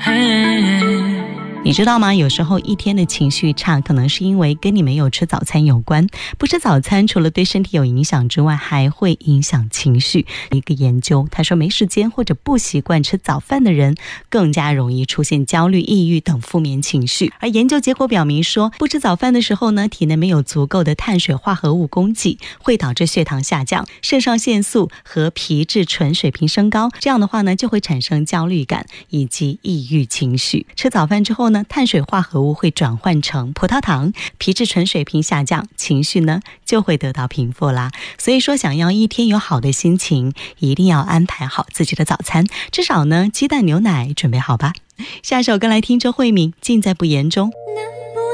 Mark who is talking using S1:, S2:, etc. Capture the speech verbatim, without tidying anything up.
S1: 你知道吗？有时候一天的情绪差，可能是因为跟你没有吃早餐有关。不吃早餐，除了对身体有影响之外，还会影响情绪。一个研究，他说没时间或者不习惯吃早饭的人，更加容易出现焦虑、抑郁等负面情绪。而研究结果表明说，不吃早饭的时候呢，体内没有足够的碳水化合物供给，会导致血糖下降、肾上腺素和皮质醇水平升高。这样的话呢，就会产生焦虑感以及抑郁情绪。吃早饭之后呢，碳水化合物会转换成葡萄糖，皮质醇水平下降，情绪呢就会得到平复啦。所以说，想要一天有好的心情，一定要安排好自己的早餐，至少呢鸡蛋牛奶准备好吧。下首歌来听周慧敏，尽在不言中。